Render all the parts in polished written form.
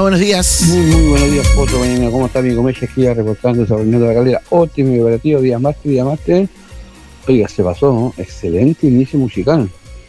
buenos días. Muy buenos días, Poto. Mañana, ¿cómo está mi comedia? Aquí reportando esa reunión de la calera. Óptimo y operativo, día martes. Oiga, se pasó, ¿no? Excelente inicio musical.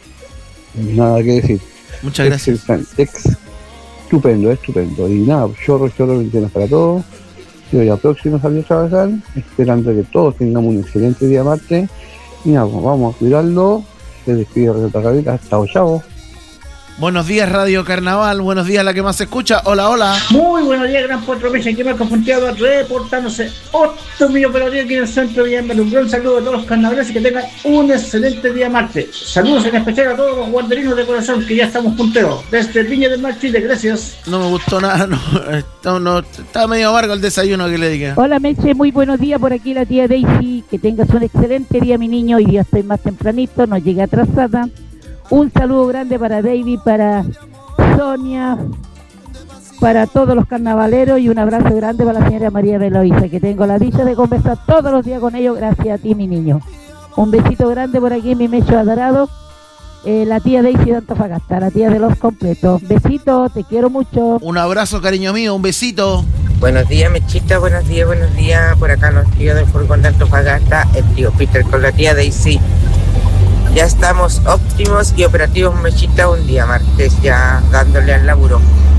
Nada que decir. Muchas gracias. Estupendo. Y nada, chorro bendiciones para todos. Yo ya próximo salí a trabajar, esperando que todos tengamos un excelente día martes. Y nada, vamos a cuidarlo. Se despide Receta Calera. Chao. Buenos días, Radio Carnaval. Buenos días, la que más se escucha. Hola. Muy buenos días, Gran Puerto Mecha. Aquí Marco Fonteado reportándose 8 millones por día aquí en el centro de Villamar. Un gran saludo a todos los carnavales y que tengan un excelente día martes. Saludos en especial a todos los guanderinos de corazón que ya estamos punteros. Desde Viña del Mar, Chile. Gracias. No me gustó nada. No, está medio amargo el desayuno que le diga. Hola, Meche. Muy buenos días por aquí la tía Daisy. Que tengas un excelente día, mi niño. Hoy día estoy más tempranito. No llegué atrasada. Un saludo grande para David, para Sonia, para todos los carnavaleros y un abrazo grande para la señora María de Eloísa, que tengo la dicha de conversar todos los días con ellos, gracias a ti, mi niño. Un besito grande por aquí, mi Mecho adorado, la tía Daisy de Antofagasta, la tía de los completos. Besito, te quiero mucho. Un abrazo, cariño mío, un besito. Buenos días, Mechita, buenos días. Por acá los tíos del furgón de Antofagasta, el tío Peter con la tía Daisy. Ya estamos óptimos y operativos, Mechita, un día martes ya dándole al laburo.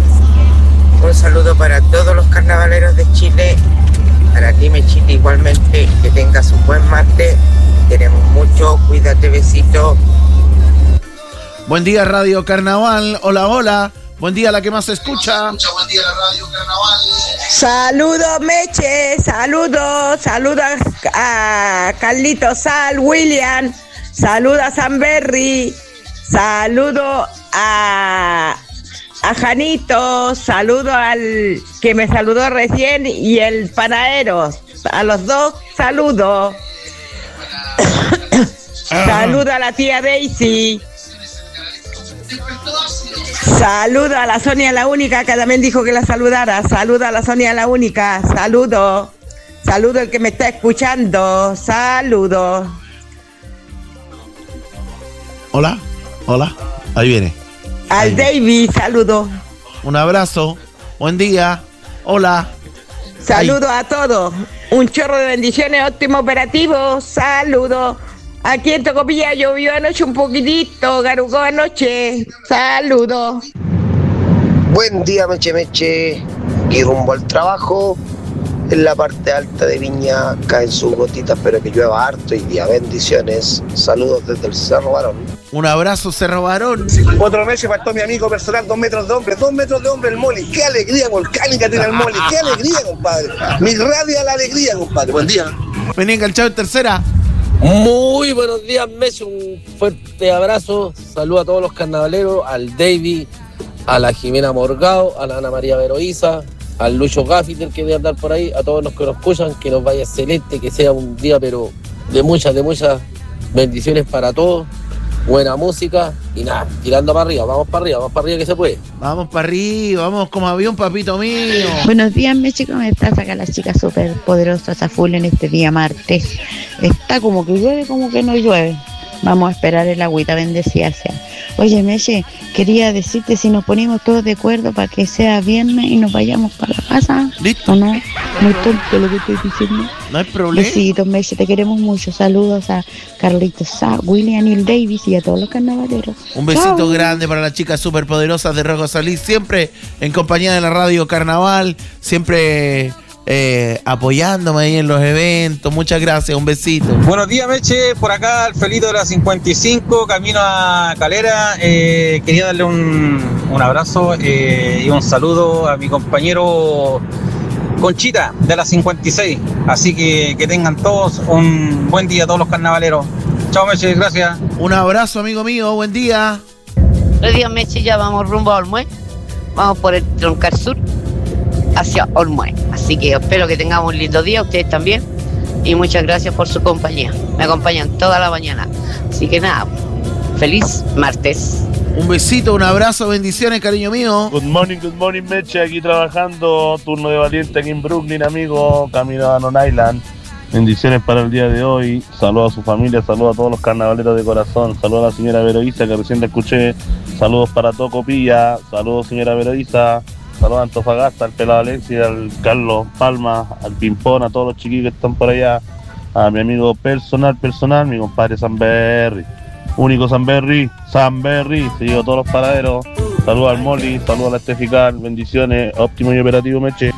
Un saludo para todos los carnavaleros de Chile, para ti, Mechita, igualmente, que tengas un buen martes. Queremos mucho, cuídate, besito. Buen día, Radio Carnaval. Hola. Buen día, la que más se escucha. Buen día, la Radio Carnaval. Saludos, Meche, saludos a Carlitos Sal, William. Saludo a Sanberry, saludo a Janito, saludo al que me saludó recién y el panadero, a los dos saludo. Saludo a la tía Daisy. Saludo a la Sonia la Única, que también dijo que la saludara. Saludo a la Sonia la Única, saludo el que me está escuchando, saludo. Hola, ahí viene. Al David, saludo. Un abrazo, buen día, hola. Saludo a todos, un chorro de bendiciones, óptimo operativo, saludo. Aquí en Tocopilla llovió anoche un poquitito, garugó anoche, saludo. Buen día, Meche, y rumbo al trabajo. En la parte alta de Viña caen sus gotitas, pero que llueva harto y día. Bendiciones. Saludos desde el Cerro Barón. Un abrazo, Cerro Barón. 4 meses faltó mi amigo personal, 2 metros de hombre, el Moli. ¡Qué alegría volcánica tiene el Moli! ¡Qué alegría, compadre! Me irradia la alegría, compadre. Buen día. Venía enganchado en tercera. Muy buenos días, Messi. Un fuerte abrazo. Saludo a todos los carnavaleros, al David, a la Jimena Morgado, a la Ana María Veroiza, al Lucho Gaffiter que debe andar por ahí, a todos los que nos escuchan, que nos vaya excelente, que sea un día pero de muchas bendiciones para todos, buena música y nada, tirando para arriba, vamos para arriba que se puede. Vamos para arriba, vamos como avión, papito mío. Buenos días, Meche, ¿cómo estás? Acá las chicas súper poderosas a full en este día martes. Está como que llueve, como que no llueve. Vamos a esperar el agüita, bendecida sea. Oye, Meche, quería decirte si nos ponemos todos de acuerdo para que sea viernes y nos vayamos para la casa. ¿Listo? ¿No? Muy tonto lo que estoy diciendo. No hay problema. Besitos, Meche, te queremos mucho. Saludos a Carlitos Sá, William y el Davis y a todos los carnavaleros. Un besito grande para las chicas superpoderosas de Rojo Salís, siempre en compañía de la Radio Carnaval, siempre apoyándome ahí en los eventos. Muchas gracias, un besito. Buenos días, Meche, por acá el Felito de la 55, camino a Calera. Quería darle un abrazo y un saludo a mi compañero Conchita de la 56, así que tengan todos un buen día, todos los carnavaleros. Chao, Meche, gracias. Un abrazo, amigo mío, buen día. Buenos días, Meche, ya vamos rumbo a Olmué, vamos por el Troncal Sur hacia Olmué, así que espero que tengamos un lindo día, ustedes también, y muchas gracias por su compañía, me acompañan toda la mañana, así que nada, feliz martes. Un besito, un abrazo, bendiciones, cariño mío. Good morning, Meche, aquí trabajando, turno de valiente aquí en Brooklyn, amigo, camino a Non Island. Bendiciones para el día de hoy, saludos a su familia, saludos a todos los carnavaleros de corazón, saludos a la señora Veroiza que recién la escuché, saludos para Tocopilla, saludos señora Veroiza. saludos a Antofagasta, al pelado Alexis, al Carlos Palma, al Pimpón, a todos los chiquillos que están por allá, a mi amigo personal, mi compadre Sanberry, único Sanberry, se llevó todos los paraderos. Saludos al Molly, saludos a la Estefical, bendiciones, óptimo y operativo Meche.